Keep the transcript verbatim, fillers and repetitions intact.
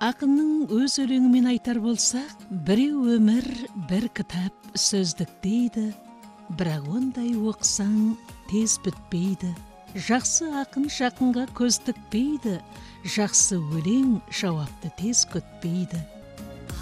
Ақынның өз өлеңімен айтар болсақ, біреу өмір, бір кітап сөздік дейді, бірақ ондай оқысаң тез бітпейді. Жақсы ақын жақынға көз тікпейді, жақсы өлең жауапты тез күтпейді.